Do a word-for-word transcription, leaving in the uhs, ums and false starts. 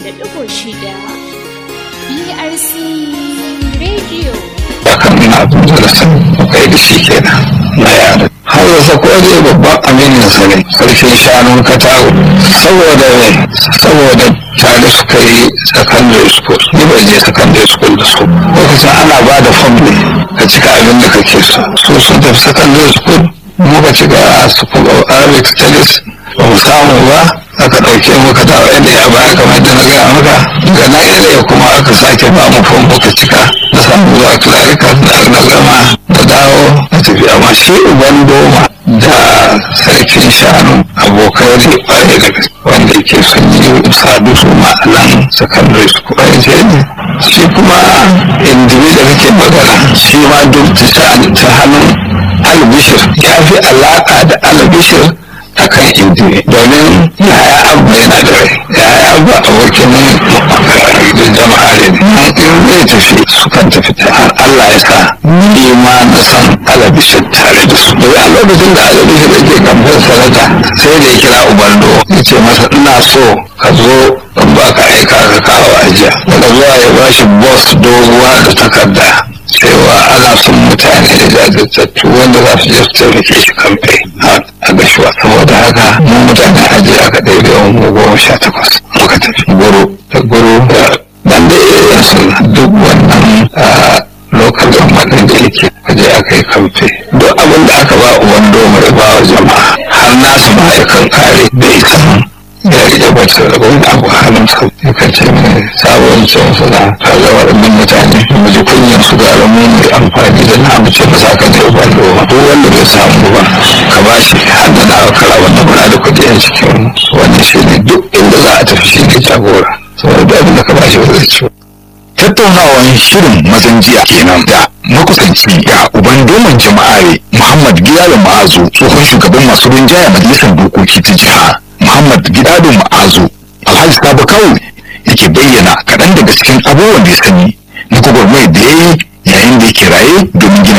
da ɗigo shida B R C Radio. Akan abin da sun kai da shi kenan na yara. Har yasa ko dai babban aminin sa ne sarkin shanun Katago saboda ne saboda tare suka yi secondary school. Ni bai je secondary school da su. Lokacin ana ba da form ne ka cika abin da kake so. Su sun tafi secondary school muka cika school of Arabic studies ba mu samu ba. Aka ɗauke muka dawo yadda ya baya kamar da na gaya maka daga na yadda kuma aka sake ba mu fom muka cika na samu zuwa clerical da na gama da dawo na tafi amma shi uban doma da sarkin shanu abokai ne kwarai da gaske wanda yake sun yi sadu su ma a nan secondary school bayan ce ne shi kuma indimi da kake magana shi ma duk ta hannun albishir ya fi alaƙa da albishir akan injini domin yaya abu yana da rai yaya abu abokin da jama'a ne in zai tafi sukan tafi ta har Allah ya sa ni ma na san alabishin tare da su domin a lokacin da alabishin da ke kamfan sanata sai da ya kira ubando ya ce masa ina so ka zo in ba ka aika ka kawo ajiya daga zuwa ya ba shi bus doguwa da takarda cewa ana son mutane da jajirtattu wanda za su je su taimake shi kamfe a gashuwa saboda haka mu mutane aji aka ɗaya yawan mu goma sha takwas muka tafi guru da guru da ban da irin su duk wannan lokal gwamnatin da yake aje aka yi kamfe duk abin da aka ba uwan doma ya ba wa jama'a har nasu ma ya kan kare bai san ya rike bata da wani abu halin sau ya kace mai sabon cewa suna kaga waɗannan mutane mu ji kunyan su gara mu mai amfani da na mu ce masa ka ne ballo duk wanda bai samu ba ka ba shi har da na kara wanda muna da kuɗi a cikin wannan shi ne duk inda za a tafi shi ne jagora saboda abin da ka ba shi ba zai ci. Tattaunawan shirin mazan jiya kenan da makusanci ga uban doman jama'are Muhammad Gidado Ma'azu tsohon shugaban masu rinjaya majalisar dokoki ta jiha Muhammad Gidado Ma'azu Alhaji Sabo Kawu yake bayyana kaɗan daga cikin abubuwan da ya sani na gwagwarmayar da ya yi yayin da yake raye domin gina